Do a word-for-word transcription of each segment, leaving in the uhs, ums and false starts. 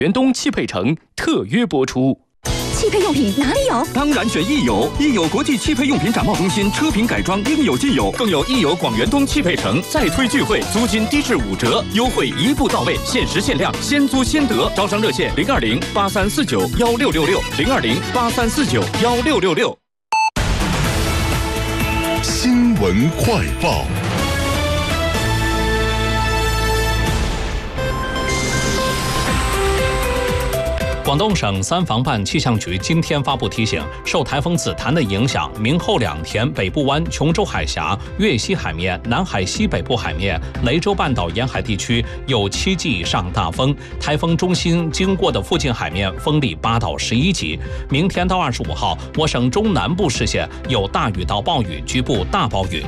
元东汽配城特约播出。 汽配用品哪里有？ 当然选益友，益友国际汽配用品展贸中心，车品改装应有尽有，更有益友广元东汽配城再推聚会，租金低至五折，优惠一步到位，限时限量，先租先得。招商热线零二零八三四九幺六六六零二零八三四九幺六六六。 新闻快报。 广东省三防办气象局今天发布提醒，受台风紫檀的影响，明后两天北部湾、琼州海峡、粤西海面、南海西北部海面、雷州半岛沿海地区有七级以上大风，台风中心经过的附近海面风力八到十一级。明天到二十五号，我省中南部市县有大雨到暴雨，局部大暴雨。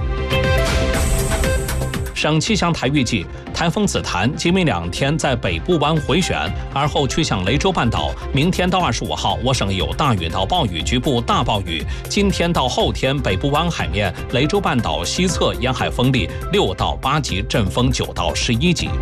省气象台预计，台风紫檀今明两天在北部湾回旋，而后趋向雷州半岛。明天到二十五号，我省有大雨到暴雨，局部大暴雨。今天到后天，北部湾海面、雷州半岛西侧沿海风力六到八级，阵风九到十一级。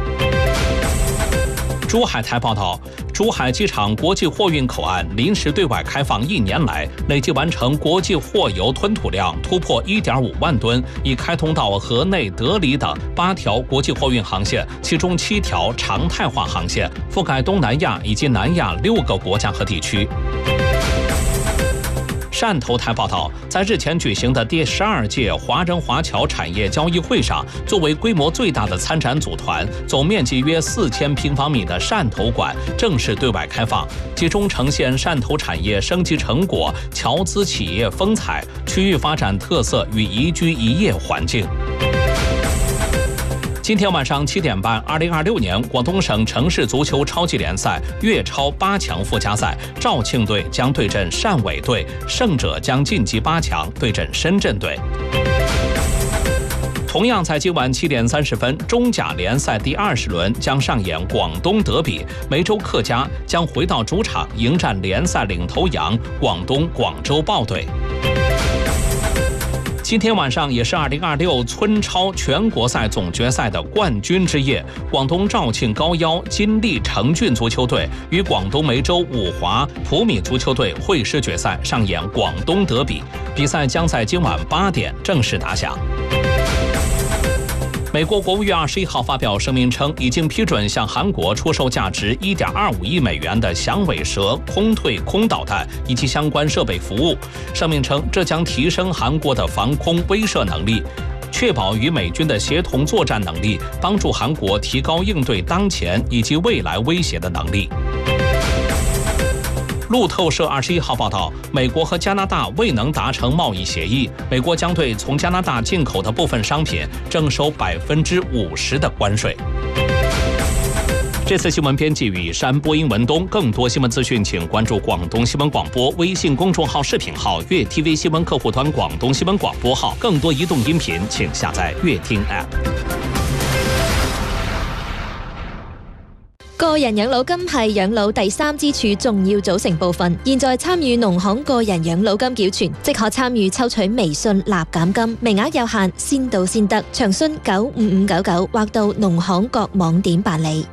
珠海台报道，珠海机场国际货运口岸临时对外开放一年来，累计完成国际货邮吞吐量突破 一点五万吨，已开通到河内、德里等八条国际货运航线，其中七条常态化航线，覆盖东南亚以及南亚六个国家和地区。汕头台报道，在日前举行的第十二届华人华侨产业交易会上，作为规模最大的参展组团，总面积约四千平方米的汕头馆正式对外开放，集中呈现汕头产业升级成果、侨资企业风采、区域发展特色与宜居宜业环境。今天晚上七点半，二零二六年广东省城市足球超级联赛粤超八强附加赛，肇庆队将对阵汕尾队，胜者将晋级八强，对阵深圳队。同样在今晚七点三十分，中甲联赛第二十轮将上演广东德比，梅州客家将回到主场迎战联赛领头羊广东广州豹队。今天晚上也是二零二六村超全国赛总决赛的冠军之夜，广东肇庆高腰金利城郡足球队与广东梅州五华普米足球队会师决赛，上演广东德比，比赛将在今晚八点正式打响。美国国务院二十一号发表声明称，已经批准向韩国出售价值 一点二五亿美元的响尾蛇空对空导弹以及相关设备服务。声明称，这将提升韩国的防空威慑能力，确保与美军的协同作战能力，帮助韩国提高应对当前以及未来威胁的能力。路透社二十一号报道，美国和加拿大未能达成贸易协议，美国将对从加拿大进口的部分商品征收百分之五十的关税。这次新闻编辑雨山，播音文东。更多新闻资讯，请关注广东新闻广播微信公众号、视频号、粤 T V 新闻客户端、广东新闻广播号。更多移动音频，请下载粤听 App。 個人養老金係養老第三支柱重要組成部分。現在參與農行個人養老金繳存，即可參與抽取微信立減金，名額有限，先到先得。詳詢九五五九九或到農行各網點辦理。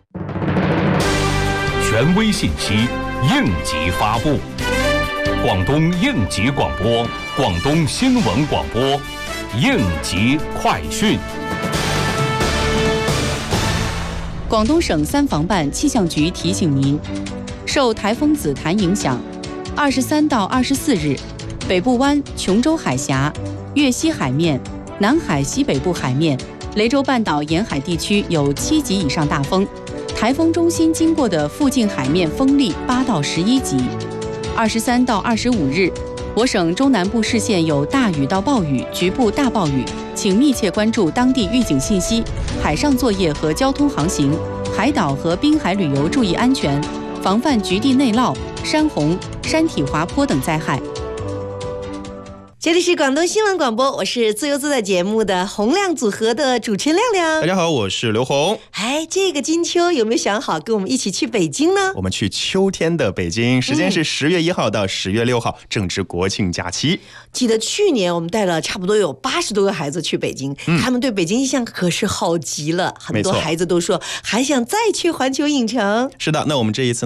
權威信息，應急發布。廣東應急廣播，廣東新聞廣播，應急快訊。 廣東省三防辦氣象局提醒您，受颱風紫檀影響，二十三到二十四日，北部灣、瓊州海峽、粵西海面、南海西北部海面、雷州半島沿海地區有七級以上大風，颱風中心經過的附近海面風力八到十一級。二十三到二十五日，我省中南部市縣有大雨到暴雨，局部大暴雨，請密切關注當地預警信息，海上作業和交通航行，海島和濱海旅遊注意安全，防範局地內澇、山洪、山體滑坡等災害。 这里是广东新闻广播，我是自由自在节目的洪亮组合的主持人亮亮。 大家好，我是刘红。 哎，这个金秋有没有想好跟我们一起去北京呢？ 我们去秋天的北京，时间是十月一号到十月六号，正值国庆假期。 记得去年我们带了差不多有八十多个孩子去北京，嗯、他们对北京印象可是好极了，很多孩子都说还想再去环球影城。 是的，那我们这一次